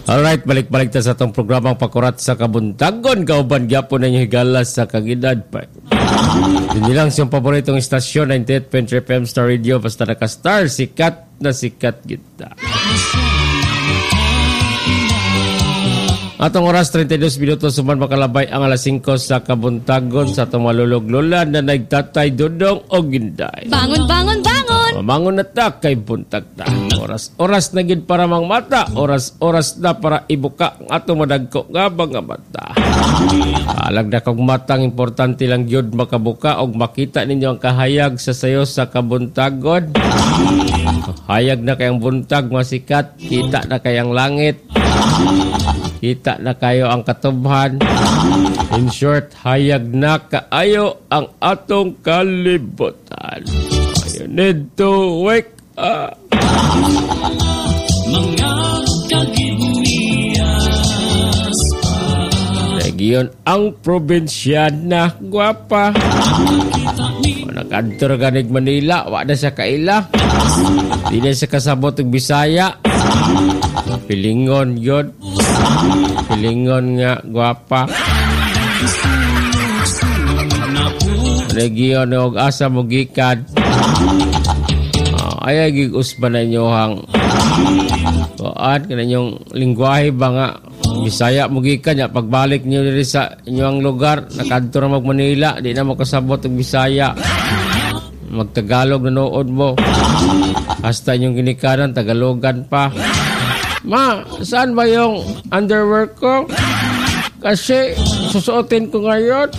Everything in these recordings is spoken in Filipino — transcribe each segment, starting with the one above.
Alright, balik-balik ta sa itong programang Pakurat sa Kabuntagon. Kauban gyapon na higala sa kagidad pa. Hindi lang siyang paboritong istasyon, 98.3 FM Star Radio. Basta naka-star, sikat na sikat kita. Atong oras 32 minutos suman makalabay ang alas 5 sa Kabuntagon sa itong malulog-lulan na nagtatay Dudong o Ginday. Bangon, bangon, bangon! Mangon na ta kay buntag ta. Oras na gid para mang mata. Oras na para ibuka ang atong madagko nga mga mata. Alag na kong matang importante lang yun makabuka o makita ninyo ang kahayag sa sayo sa Kabuntagon. Hayag na kayang buntag masikat. Kita na kayang langit. Kita na kayo ang katubhan. In short, hayag na kaayo ang atong kalibutan. You need to wake up. Mga kagibniyas Region ang probinsya na gwapa. Nag-antor ganig Manila, wala sa kaila. Di na sa kasabot ng Bisaya. Pilingon yun. Pilingon nga gwapa. Region og asa mugikan. Ay gigus ba na inyo hang kuan kananyong lingwahe ba nga Bisaya mugikan ya pagbalik niyo diri sa inyong lugar nakadto ra mag Manila di na makasabot og Bisaya magtagalog na nood mo hasta inyong ginikanan Tagalogan pa. Ma, saan ba yung underwear ko? Kasi susuotin ko ngayon.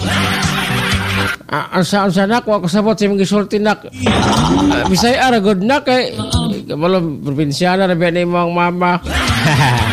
Saan nak ako sabot sa mga gisulti nak. Bisaya ra good nak kay malam probinsyana na biya ni mong mama.